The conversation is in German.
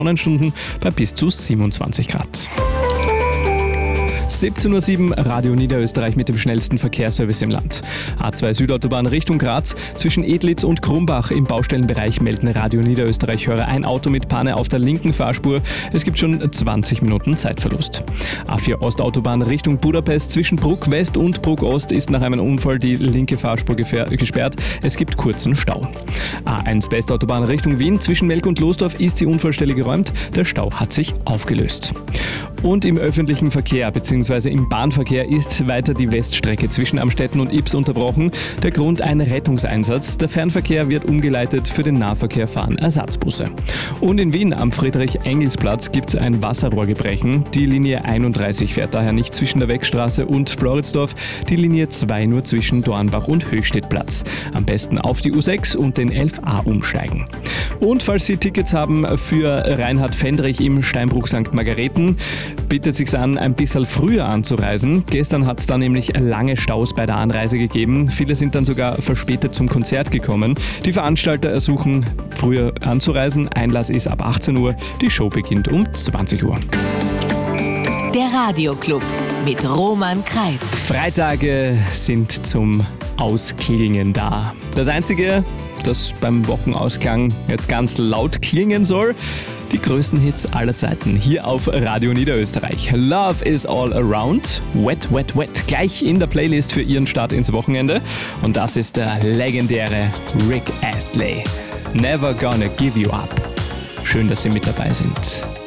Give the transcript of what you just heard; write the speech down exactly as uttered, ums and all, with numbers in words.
Sonnenstunden bei bis zu siebenundzwanzig Grad. siebzehn Uhr sieben, Radio Niederösterreich mit dem schnellsten Verkehrsservice im Land. A zwei Südautobahn Richtung Graz. Zwischen Edlitz und Krumbach im Baustellenbereich melden Radio Niederösterreich-Hörer ein Auto mit Panne auf der linken Fahrspur. Es gibt schon zwanzig Minuten Zeitverlust. A vier Ostautobahn Richtung Budapest. Zwischen Bruck West und Bruck Ost ist nach einem Unfall die linke Fahrspur gesperrt. Es gibt kurzen Stau. A eins Westautobahn Richtung Wien. Zwischen Melk und Losdorf ist die Unfallstelle geräumt. Der Stau hat sich aufgelöst. Und im öffentlichen Verkehr bzw. im Bahnverkehr ist weiter die Weststrecke zwischen Amstetten und Ybbs unterbrochen. Der Grund ein Rettungseinsatz. Der Fernverkehr wird umgeleitet, für den Nahverkehr fahren Ersatzbusse. Und in Wien am Friedrich-Engels-Platz gibt es ein Wasserrohrgebrechen. Die Linie einunddreißig fährt daher nicht zwischen der Wegstraße und Floridsdorf, die Linie zwei nur zwischen Dornbach und Höchstedtplatz. Am besten auf die U sechs und den elf a umsteigen. Und falls Sie Tickets haben für Reinhard Fendrich im Steinbruch Sankt Margareten, bietet es sich an, ein bisschen früher anzureisen. Gestern hat es da nämlich lange Staus bei der Anreise gegeben. Viele sind dann sogar verspätet zum Konzert gekommen. Die Veranstalter ersuchen, früher anzureisen. Einlass ist ab achtzehn Uhr. Die Show beginnt um zwanzig Uhr. Der Radioclub mit Roman Kreif. Freitage sind zum Ausklingen da. Das Einzige, das beim Wochenausklang jetzt ganz laut klingen soll: die größten Hits aller Zeiten hier auf Radio Niederösterreich. Love is all around. Wet, wet, wet. Gleich in der Playlist für Ihren Start ins Wochenende. Und das ist der legendäre Rick Astley. Never gonna give you up. Schön, dass Sie mit dabei sind.